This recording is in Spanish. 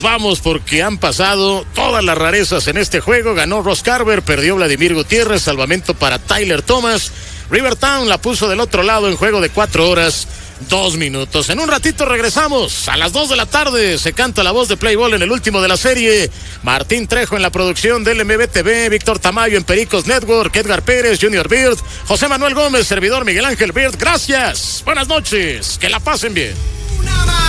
Vamos porque han pasado todas las rarezas en este juego. Ganó Ross Carver, perdió Vladimir Gutiérrez, salvamento para Tyler Thomas. Rivertown la puso del otro lado en juego de 4 horas, 2 minutos. En un ratito regresamos. A las 2 de la tarde se canta la voz de Play Ball en el último de la serie. Martín Trejo en la producción del MBTV, Víctor Tamayo en Pericos Network, Edgar Pérez, Junior Beard, José Manuel Gómez, servidor Miguel Ángel Beard. Gracias. Buenas noches. Que la pasen bien.